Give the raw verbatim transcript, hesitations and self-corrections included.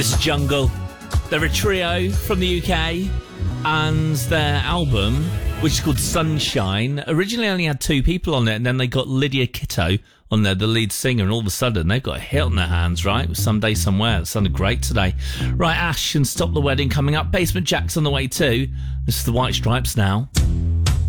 This is Jungle. They're a trio from the U K, and their album, which is called Sunshine, originally only had two people on it, and then they got Lydia Kitto on there, the lead singer, and all of a sudden they've got a hit on their hands, right? With Someday Somewhere. It sounded great today. Right, Ash and Stop the Wedding coming up. Basement Jack's on the way too. This is the White Stripes now.